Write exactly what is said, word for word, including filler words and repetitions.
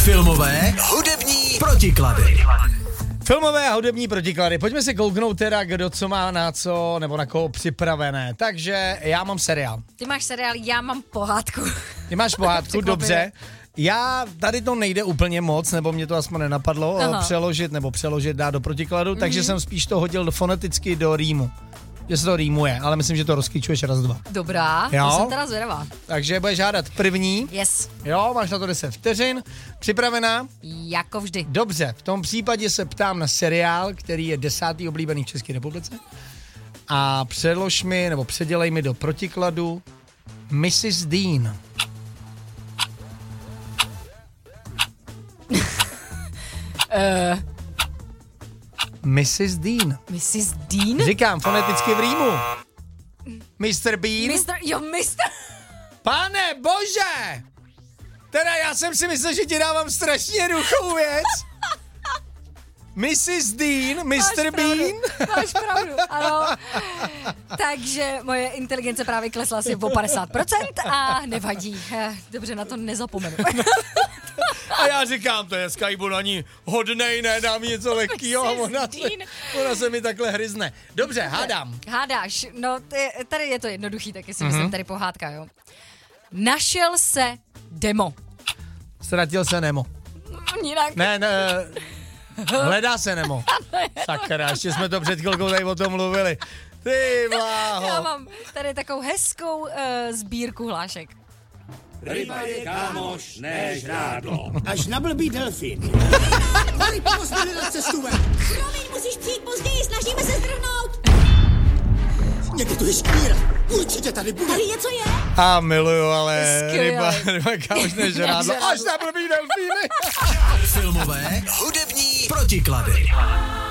Filmové, hudební protiklady. Filmové a hudební protiklady. Pojďme si kouknout teda, kdo co má na co, nebo na koho připravené. Takže já mám seriál. Ty máš seriál, já mám pohádku. Ty máš pohádku, dobře. Já, tady to nejde úplně moc, nebo mě to aspoň nenapadlo, Aha. přeložit nebo přeložit dát do protikladu, mm-hmm. takže jsem spíš to hodil foneticky do rýmu. Že se to rýmuje, ale myslím, že to rozklíčuješ raz, dva. Dobrá, jo? To jsem teda zvědavá. Takže budeš žádat první. Yes. Jo, máš na to deset vteřin. Připravená? Jako vždy. Dobře, v tom případě se ptám na seriál, který je desátý oblíbený v České republice. A předlož mi, nebo předělej mi do protikladu missus Dean. uh, missus Dean. missus Dean? Říkám foneticky v rýmu. mister Bean. mister Jo, mister Pane bože! Teda já jsem si myslel, že ti dávám strašně jednoduchou věc. missus Dean, mister Bean. Máš pravdu, ano. Takže moje inteligence právě klesla asi o padesát procent a nevadí. Dobře, na to nezapomenu. A já říkám, to je Skybu na ní hodnej, ne, dám něco lehkýho a ona se, ona se mi takhle hryzne. Dobře, hádám. Hádáš, no ty, tady je to jednoduchý, taky si mm-hmm. myslím, tady pohádka, jo. Našel se Demo. Ztratil se Nemo. Jinak. Ne, ne, hledá se Nemo. Sakra, ještě jsme to před chvilkou tady o tom mluvili. Ty bláho. Já mám tady takovou hezkou uh, sbírku hlášek. Ryba je kámoš, ne žrádlo. Až na blbý delfín. Mali, pomoz mi na cestu ven. Promiň, musíš přijít později, snažíme se zdrhnout. Někde tu je škvíra. Určitě tady bude. Tady něco je. A miluju, ale Skvělej. ryba, ryba kámoš ne žrádlo. Až na blbý delfíny. Filmové, hudební protiklady.